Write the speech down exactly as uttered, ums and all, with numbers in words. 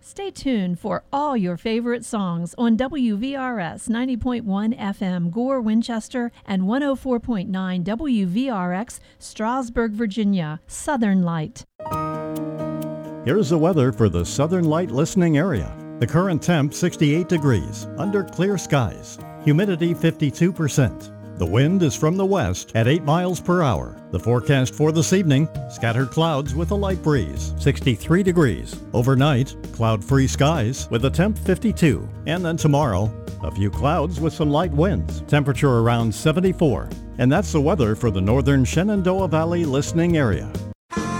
Stay tuned for all your favorite songs on W V R S ninety point one F M Gore, Winchester, and one oh four point nine W V R X Strasburg, Virginia. Southern Light. Here's the weather for the Southern Light listening area. The current temp sixty-eight degrees, under clear skies. Humidity fifty-two percent. The wind is from the west at eight miles per hour. The forecast for this evening, scattered clouds with a light breeze, sixty-three degrees. Overnight, cloud-free skies with a temp fifty-two. And then tomorrow, a few clouds with some light winds, temperature around seventy-four. And that's the weather for the northern Shenandoah Valley listening area.